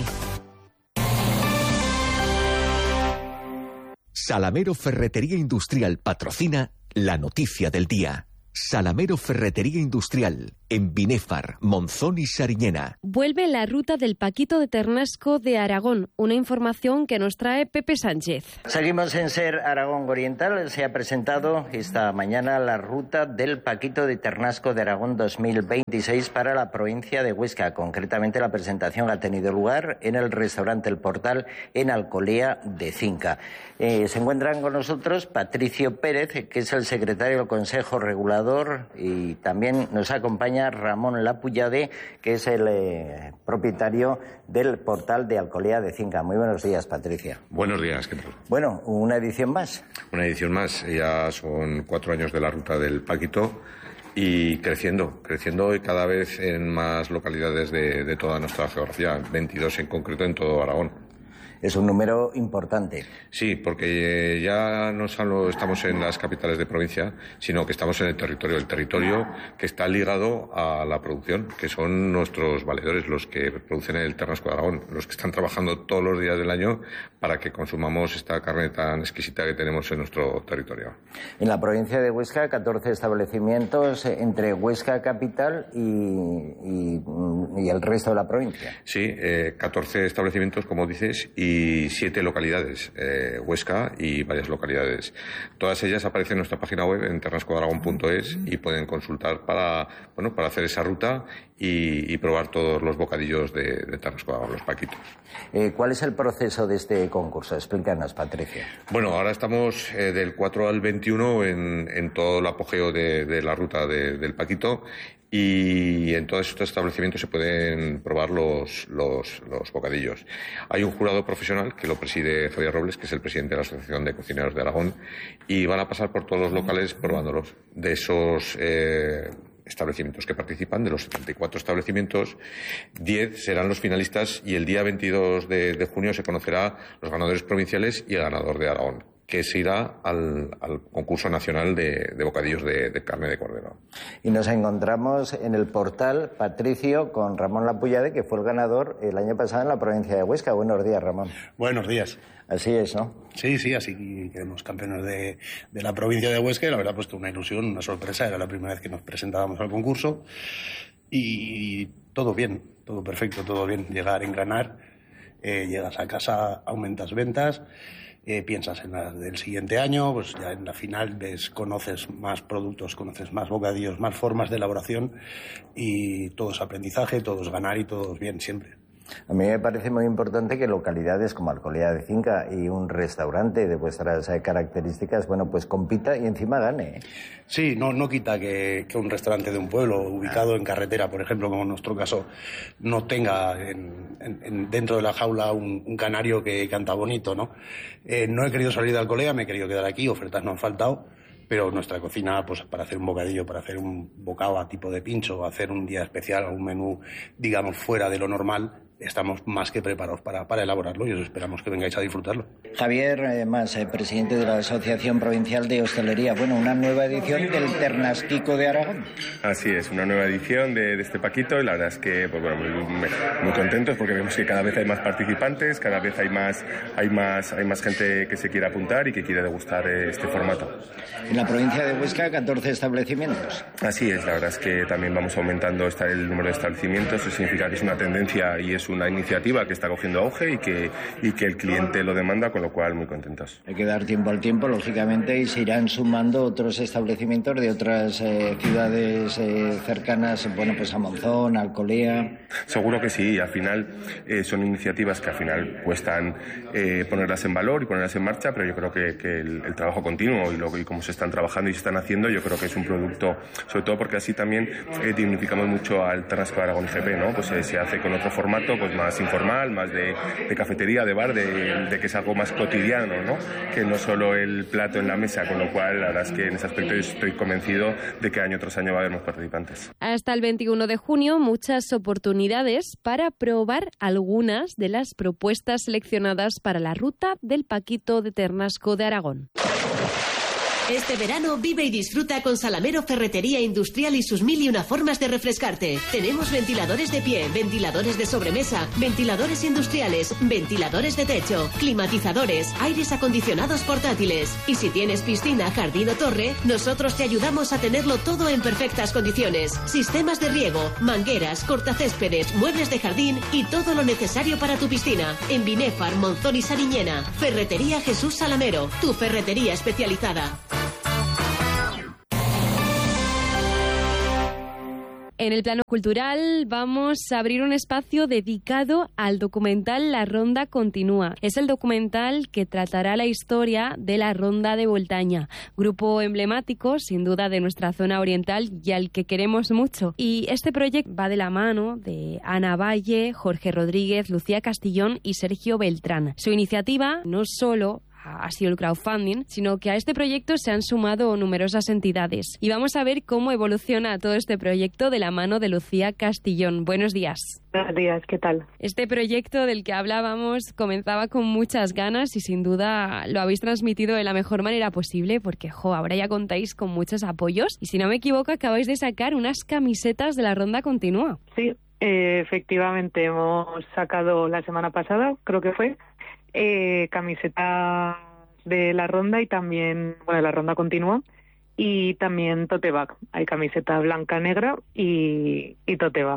Salamero Ferretería Industrial patrocina la noticia del día. Salamero Ferretería Industrial, en Binefar, Monzón y Sariñena. Vuelve la ruta del Paquito de Ternasco de Aragón, una información que nos trae Pepe Sánchez. Seguimos en Ser Aragón Oriental. Se ha presentado esta mañana la ruta del Paquito de Ternasco de Aragón 2026 para la provincia de Huesca. Concretamente, la presentación ha tenido lugar en el restaurante El Portal en Alcolea de Cinca. Se encuentran con nosotros Patricio Pérez, que es el secretario del Consejo Regulador, y también nos acompaña Ramón Lapullade, que es el propietario del Portal de Alcolea de Cinca. Muy buenos días, Patricia. Buenos días, ¿qué tal? Bueno, una edición más. Una edición más. Ya son 4 años de la ruta del Paquito y creciendo y cada vez en más localidades de toda nuestra geografía, 22 en concreto en todo Aragón. Es un número importante. Sí, porque ya no solo estamos en las capitales de provincia, sino que estamos en el territorio que está ligado a la producción, que son nuestros valedores, los que producen el Ternasco de Aragón, los que están trabajando todos los días del año para que consumamos esta carne tan exquisita que tenemos en nuestro territorio. En la provincia de Huesca, 14 establecimientos entre Huesca capital y el resto de la provincia. Sí, 14 establecimientos, como dices, y y 7 localidades, Huesca y varias localidades. Todas ellas aparecen en nuestra página web en ternascodearagón.es y pueden consultar para hacer esa ruta y probar todos los bocadillos de Ternasco de Aragón, los paquitos. ¿Cuál es el proceso de este concurso? Explícanos, Patricia. Bueno, ahora estamos del 4 al 21 en todo el apogeo de la ruta del paquito, y en todos estos establecimientos se pueden probar los bocadillos. Hay un jurado profesional que lo preside Javier Robles, que es el presidente de la Asociación de Cocineros de Aragón, y van a pasar por todos los locales probándolos. De esos establecimientos que participan, de los 74 establecimientos, 10 serán los finalistas, y el día 22 de junio se conocerá los ganadores provinciales y el ganador de Aragón, que se irá al concurso nacional de bocadillos de carne de cordero. Y nos encontramos en el portal, Patricio, con Ramón Lapullade, que fue el ganador el año pasado en la provincia de Huesca. Buenos días, Ramón. Buenos días. Así es, ¿no? Sí, así quedamos campeones de la provincia de Huesca, y la verdad pues que una ilusión, una sorpresa. Era la primera vez que nos presentábamos al concurso y todo bien, todo perfecto, todo bien. Llegar, engranar, llegas a casa, aumentas ventas, piensas en la del siguiente año, pues ya en la final conoces más productos, conoces más bocadillos, más formas de elaboración, y todo es aprendizaje, todo es ganar y todo es bien siempre. A mí me parece muy importante que localidades como Alcolea de Cinca y un restaurante de vuestras características, pues compita y encima gane. Sí, no quita que un restaurante de un pueblo ubicado en carretera, por ejemplo, como en nuestro caso, no tenga dentro de la jaula un canario que canta bonito, ¿no? No he querido salir de Alcolea, me he querido quedar aquí, ofertas no han faltado, pero nuestra cocina, pues para hacer un bocadillo, para hacer un bocado a tipo de pincho, hacer un día especial, un menú, digamos, fuera de lo normal, estamos más que preparados para elaborarlo, y os esperamos que vengáis a disfrutarlo. Javier presidente de la Asociación Provincial de Hostelería. Una nueva edición del Ternasquico de Aragón. Así es, una nueva edición de este paquito, y la verdad es que muy contentos, porque vemos que cada vez hay más participantes, cada vez hay más gente que se quiere apuntar y que quiere degustar este formato. En la provincia de Huesca, 14 establecimientos. Así es, la verdad es que también vamos aumentando el número de establecimientos. Eso significa que es una tendencia y es una iniciativa que está cogiendo auge y que el cliente lo demanda, con lo cual muy contentos. Hay que dar tiempo al tiempo, lógicamente, y se irán sumando otros establecimientos de otras ciudades cercanas, a Monzón, Alcolea. Seguro que sí, y al final son iniciativas que al final cuestan ponerlas en valor y ponerlas en marcha, pero yo creo que el trabajo continuo y cómo se están trabajando y se están haciendo, yo creo que es un producto, sobre todo porque así también dignificamos mucho al Ternasco de Aragón IGP, ¿no? Pues se hace con otro formato, pues más informal, más de cafetería, de bar, de que es algo más cotidiano, ¿no? Que no solo el plato en la mesa, con lo cual la verdad es que en ese aspecto estoy convencido de que año tras año va a haber más participantes. Hasta el 21 de junio, muchas oportunidades para probar algunas de las propuestas seleccionadas para la ruta del Paquito de Ternasco de Aragón. Este verano vive y disfruta con Salamero Ferretería Industrial y sus 1001 formas de refrescarte. Tenemos ventiladores de pie, ventiladores de sobremesa, ventiladores industriales, ventiladores de techo, climatizadores, aires acondicionados portátiles. Y si tienes piscina, jardín o torre, nosotros te ayudamos a tenerlo todo en perfectas condiciones. Sistemas de riego, mangueras, cortacéspedes, muebles de jardín y todo lo necesario para tu piscina. En Binefar, Monzón y Sariñena. Ferretería Jesús Salamero, tu ferretería especializada. En el plano cultural vamos a abrir un espacio dedicado al documental La Ronda Continúa. Es el documental que tratará la historia de la Ronda de Voltaña, grupo emblemático sin duda de nuestra zona oriental y al que queremos mucho. Y este proyecto va de la mano de Ana Valle, Jorge Rodríguez, Lucía Castillón y Sergio Beltrán. Su iniciativa no solo ha sido el crowdfunding, sino que a este proyecto se han sumado numerosas entidades. Y vamos a ver cómo evoluciona todo este proyecto de la mano de Lucía Castillón. Buenos días. Buenos días, ¿qué tal? Este proyecto del que hablábamos comenzaba con muchas ganas y sin duda lo habéis transmitido de la mejor manera posible porque, ahora ya contáis con muchos apoyos y si no me equivoco acabáis de sacar unas camisetas de la Ronda Continúa. Sí, efectivamente hemos sacado la semana pasada, creo que fue, camiseta de la ronda y también, la ronda continúa y también tote bag. Hay camiseta blanca, negra y tote bag.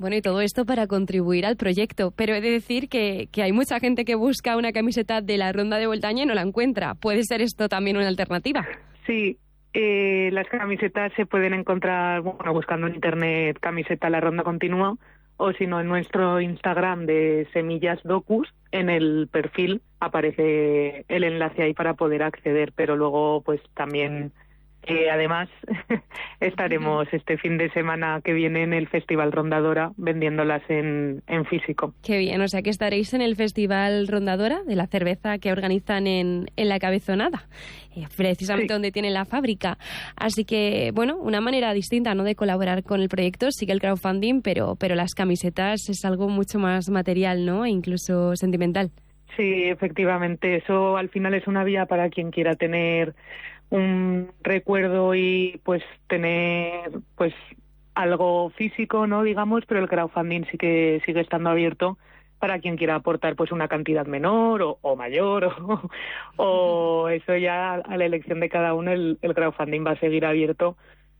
Bueno, y todo esto para contribuir al proyecto. Pero he de decir que hay mucha gente que busca una camiseta de la Ronda de Voltaña y no la encuentra. ¿Puede ser esto también una alternativa? Sí, las camisetas se pueden encontrar buscando en internet camiseta La Ronda Continúa, o si no, en nuestro Instagram de Semillas Docus, en el perfil aparece el enlace ahí para poder acceder, pero luego pues también además estaremos este fin de semana que viene en el Festival Rondadora vendiéndolas en físico. Qué bien, o sea que estaréis en el Festival Rondadora de la cerveza que organizan en La Cabezonada, precisamente donde tienen la fábrica. Así que, bueno, una manera distinta, ¿no?, de colaborar con el proyecto. Sigue el crowdfunding, pero las camisetas es algo mucho más material, ¿no?, e incluso sentimental. Sí, efectivamente, eso al final es una vía para quien quiera tener un recuerdo y pues tener pues algo físico, ¿no?, digamos, pero el crowdfunding sí que sigue estando abierto para quien quiera aportar pues una cantidad menor o mayor o eso ya a la elección de cada uno. El crowdfunding va a seguir abierto,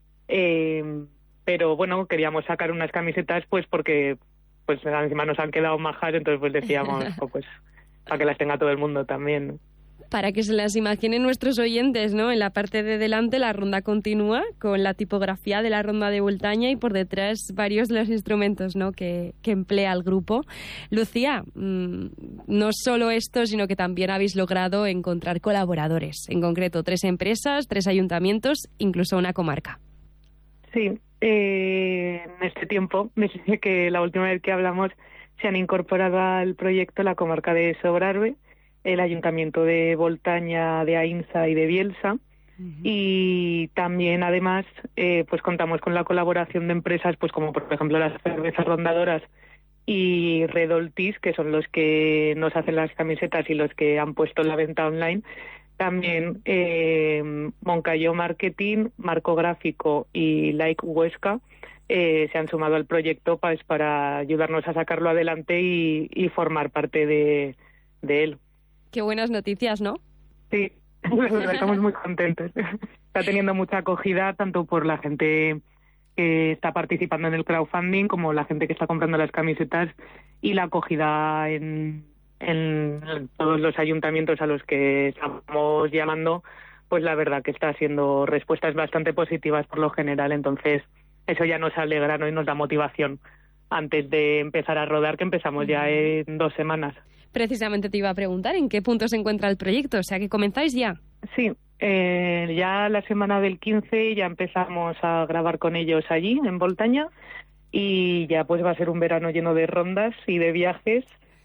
pero bueno, queríamos sacar unas camisetas pues porque pues encima nos han quedado majas, entonces pues decíamos pues para que las tenga todo el mundo también, ¿no? Para que se las imaginen nuestros oyentes, ¿no? En la parte de delante la ronda continúa con la tipografía de la Ronda de Voltaña y por detrás varios de los instrumentos, ¿no?, que emplea el grupo. Lucía, no solo esto, sino que también habéis logrado encontrar colaboradores, en concreto 3 empresas, 3 ayuntamientos, incluso una comarca. Sí, en este tiempo, desde que la última vez que hablamos, se han incorporado al proyecto la comarca de Sobrarbe, el Ayuntamiento de Voltaña, de Ainsa y de Bielsa. Y también, además, pues contamos con la colaboración de empresas, pues como por ejemplo las cervezas rondadoras y Redoltis, que son los que nos hacen las camisetas y los que han puesto la venta online. También Moncayo Marketing, Marco Gráfico y Like Huesca se han sumado al proyecto pues, para ayudarnos a sacarlo adelante y formar parte de él. Qué buenas noticias, ¿no? Sí, estamos muy contentos. Está teniendo mucha acogida tanto por la gente que está participando en el crowdfunding como la gente que está comprando las camisetas, y la acogida en todos los ayuntamientos a los que estamos llamando, pues la verdad que está haciendo respuestas bastante positivas por lo general. Entonces eso ya nos alegra, ¿no?, y nos da motivación antes de empezar a rodar, que empezamos ya en 2 semanas. Precisamente te iba a preguntar en qué punto se encuentra el proyecto, o sea que comenzáis ya. Sí, ya la semana del 15 ya empezamos a grabar con ellos allí en Voltaña y ya pues va a ser un verano lleno de rondas y de viajes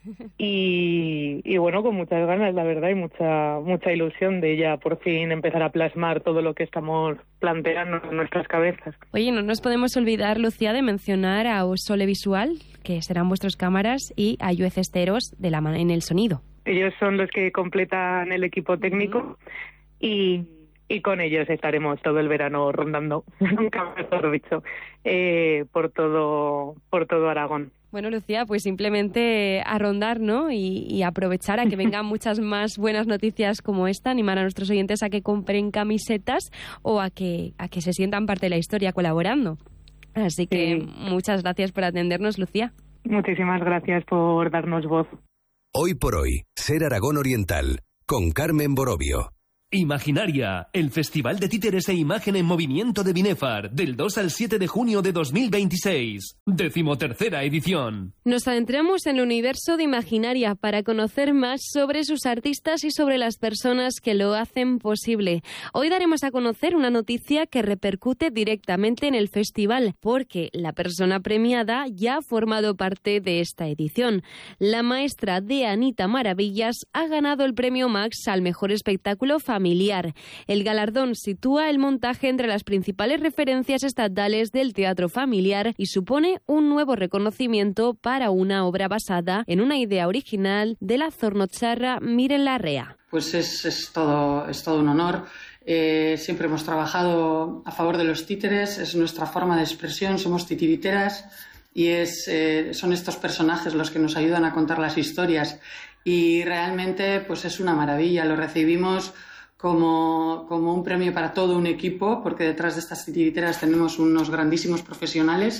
y bueno, con muchas ganas, la verdad, y mucha ilusión de ya por fin empezar a plasmar todo lo que estamos planteando en nuestras cabezas. Oye, no nos podemos olvidar, Lucía, de mencionar a Sole Visual, que serán vuestras cámaras, y a UEC Esteros en el sonido. Ellos son los que completan el equipo técnico y con ellos estaremos todo el verano rondando, nunca mejor dicho, por todo Aragón. Bueno, Lucía, pues simplemente a rondar, ¿no? Y aprovechar a que vengan muchas más buenas noticias como esta, animar a nuestros oyentes a que compren camisetas o a que se sientan parte de la historia colaborando. Así que muchas gracias por atendernos, Lucía. Muchísimas gracias por darnos voz. Hoy por hoy, Ser Aragón Oriental, con Carmen Borovio. Imaginaria, el Festival de Títeres e Imagen en Movimiento de Binefar, del 2 al 7 de junio de 2026. 13ª edición. Nos adentramos en el universo de Imaginaria para conocer más sobre sus artistas y sobre las personas que lo hacen posible. Hoy daremos a conocer una noticia que repercute directamente en el festival, porque la persona premiada ya ha formado parte de esta edición. La maestra de Anita Maravillas ha ganado el premio Max al mejor espectáculo familiar. El galardón sitúa el montaje entre las principales referencias estatales del teatro familiar y supone un nuevo reconocimiento para una obra basada en una idea original de la zornotxarra Miren Larrea. Pues es todo un honor. Siempre hemos trabajado a favor de los títeres, es nuestra forma de expresión, somos titiriteras y son estos personajes los que nos ayudan a contar las historias y realmente pues es una maravilla. Lo recibimos como un premio para todo un equipo, porque detrás de estas titiriteras tenemos unos grandísimos profesionales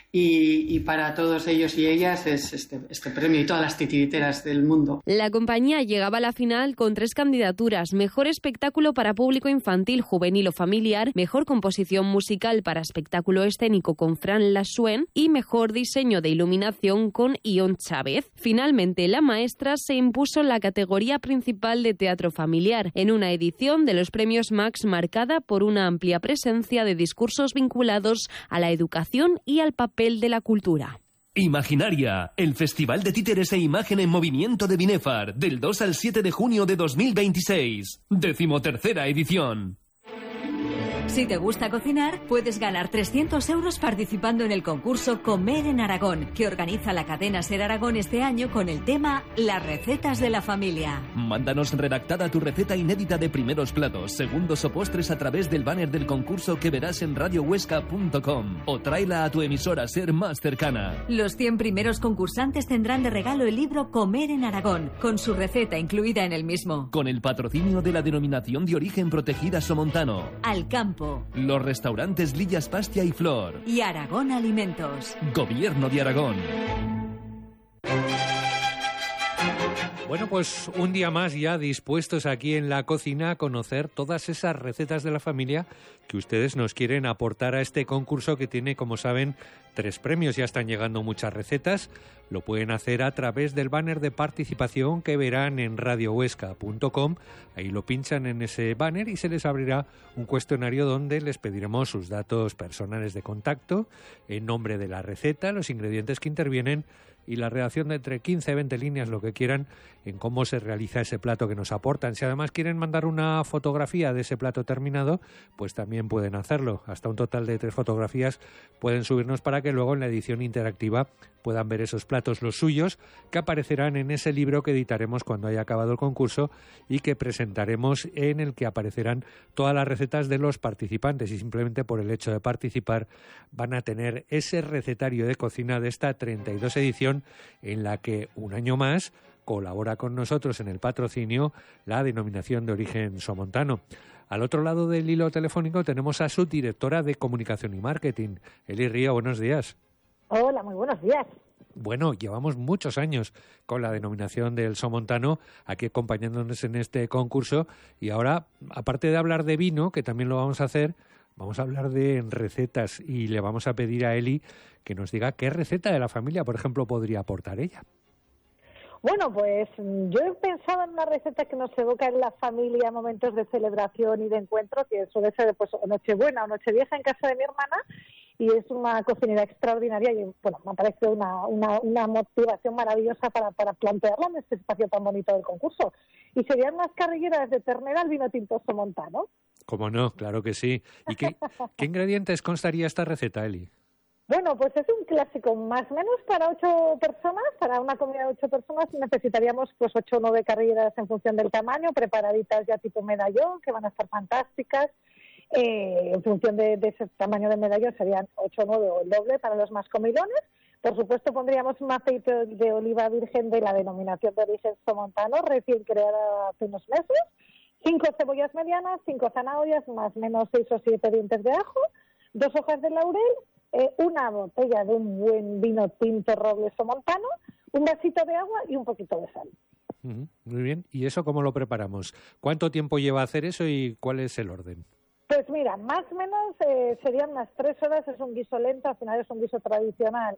y para todos ellos y ellas es este premio y todas las titiriteras del mundo. La compañía llegaba a la final con 3 candidaturas: mejor espectáculo para público infantil, juvenil o familiar, mejor composición musical para espectáculo escénico con Fran Lasuen y mejor diseño de iluminación con Ion Chávez. Finalmente, la maestra se impuso en la categoría principal de teatro familiar, en una edición de los premios Max marcada por una amplia presencia de discursos vinculados a la educación y al papel de la cultura. Imaginaria, el Festival de Títeres e Imagen en Movimiento de Binefar, del 2 al 7 de junio de 2026. 13ª edición. Si te gusta cocinar, puedes ganar 300 euros participando en el concurso Comer en Aragón, que organiza la cadena Ser Aragón este año con el tema Las recetas de la familia. Mándanos redactada tu receta inédita de primeros platos, segundos o postres a través del banner del concurso que verás en radiohuesca.com o tráela a tu emisora Ser más cercana. Los 100 primeros concursantes tendrán de regalo el libro Comer en Aragón, con su receta incluida en el mismo. Con el patrocinio de la Denominación de Origen Protegida Somontano, Alcampo, los restaurantes Lillas Pastia y Flor y Aragón Alimentos. Gobierno de Aragón. Bueno, pues un día más ya dispuestos aquí en la cocina a conocer todas esas recetas de la familia que ustedes nos quieren aportar a este concurso que tiene, como saben, 3 premios. Ya están llegando muchas recetas. Lo pueden hacer a través del banner de participación que verán en radiohuesca.com. Ahí lo pinchan en ese banner y se les abrirá un cuestionario donde les pediremos sus datos personales de contacto, el nombre de la receta, los ingredientes que intervienen y la redacción de entre 15 y 20 líneas, lo que quieran, en cómo se realiza ese plato que nos aportan. Si además quieren mandar una fotografía de ese plato terminado, pues también pueden hacerlo. Hasta un total de 3 fotografías pueden subirnos para que luego en la edición interactiva puedan ver esos platos, los suyos, que aparecerán en ese libro que editaremos cuando haya acabado el concurso y que presentaremos, en el que aparecerán todas las recetas de los participantes, y simplemente por el hecho de participar van a tener ese recetario de cocina de esta 32 edición, en la que un año más colabora con nosotros en el patrocinio la Denominación de Origen Somontano. Al otro lado del hilo telefónico tenemos a su directora de Comunicación y Marketing, Eli Río. Buenos días. Hola, muy buenos días. Bueno, llevamos muchos años con la Denominación del Somontano aquí acompañándonos en este concurso, y ahora, aparte de hablar de vino, que también lo vamos a hacer, vamos a hablar de recetas y le vamos a pedir a Eli que nos diga qué receta de la familia, por ejemplo, podría aportar ella. Bueno, pues yo he pensado en una receta que nos evoca en la familia momentos de celebración y de encuentro, que suele ser pues Nochebuena o Nochevieja en casa de mi hermana, y es una cocinera extraordinaria y bueno, me parece una motivación maravillosa para plantearla en este espacio tan bonito del concurso. Y serían unas carrilleras de ternera al vino tinto somontano. ¿Cómo no? Claro que sí. ¿Y qué ingredientes constaría esta receta, Eli? Bueno, pues es un clásico, más o menos para 8 personas, para una comida de 8 personas necesitaríamos pues 8 o 9 carrilleras en función del tamaño, preparaditas ya tipo medallón, que van a estar fantásticas. En función de ese tamaño de medallón serían 8 o 9 o el doble para los más comilones. Por supuesto pondríamos un aceite de oliva virgen de la Denominación de Origen Somontano, recién creada hace unos meses, 5 cebollas medianas, 5 zanahorias, más o menos 6 o 7 dientes de ajo, 2 hojas de laurel, una botella de un buen vino tinto roble somontano, un vasito de agua y un poquito de sal. Muy bien. ¿Y eso cómo lo preparamos? ¿Cuánto tiempo lleva hacer eso y cuál es el orden? Pues mira, más o menos serían unas 3 horas, es un guiso lento, al final es un guiso tradicional